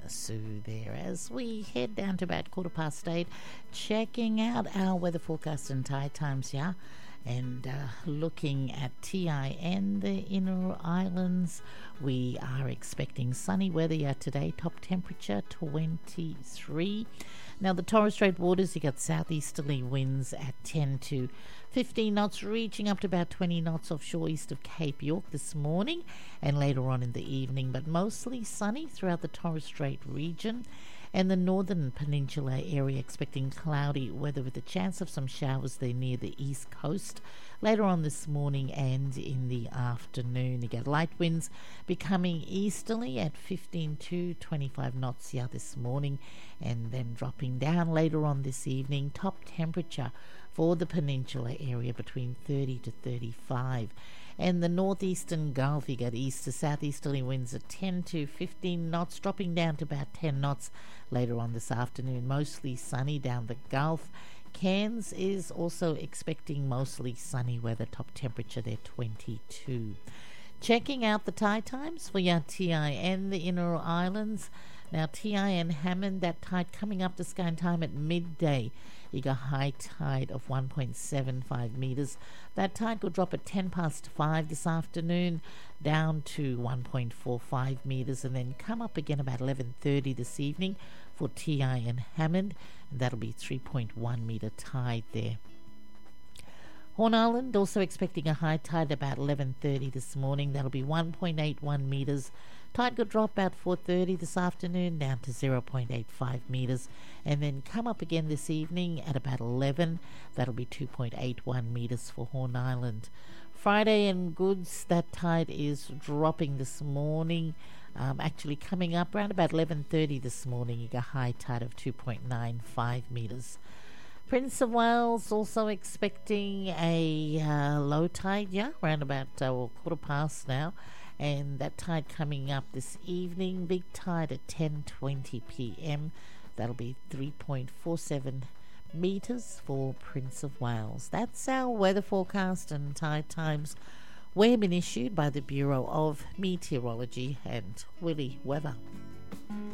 Sue there as we head down to about 8:15, checking out our weather forecast and tide times here. And looking at TIN, the Inner Islands, we are expecting sunny weather here today, top temperature 23. Now the Torres Strait waters, you got southeasterly winds at 10 to 15 knots, reaching up to about 20 knots offshore east of Cape York this morning and later on in the evening, but mostly sunny throughout the Torres Strait region. And the northern peninsula area expecting cloudy weather with a chance of some showers there near the east coast later on this morning and in the afternoon. You get light winds becoming easterly at 15 to 25 knots here this morning and then dropping down later on this evening. Top temperature for the peninsula area between 30 to 35. And the northeastern Gulf, you get east to southeasterly winds at 10 to 15 knots, dropping down to about 10 knots later on this afternoon. Mostly sunny down the Gulf. Cairns is also expecting mostly sunny weather, top temperature there 22. Checking out the tide times for your TIN, the Inner Islands. Now TIN Hammond, that tide coming up to sky time at midday. You got high tide of 1.75 metres. That tide will drop at 10 past 5 this afternoon down to 1.45 metres and then come up again about 11:30 this evening for TIN Hammond, and that'll be 3.1 metre tide there. Horn Island also expecting a high tide about 11:30 this morning. That'll be 1.81 metres. Tide could drop about 4:30 this afternoon down to 0.85 metres and then come up again this evening at about 11. That'll be 2.81 metres for Horn Island. Friday and Goods, that tide is dropping this morning. Actually coming up around about 11:30 this morning. You got high tide of 2.95 metres. Prince of Wales also expecting a low tide, around about quarter past now. And that tide coming up this evening, big tide at 10:20 p.m. That'll be 3.47 metres for Prince of Wales. That's our weather forecast and tide times. We've been issued by the Bureau of Meteorology and Willy Weather.